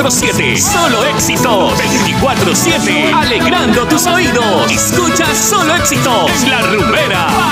24/7. Solo éxitos. 24/7. Alegrando tus oídos. Escucha Solo Éxitos. La Rumbera.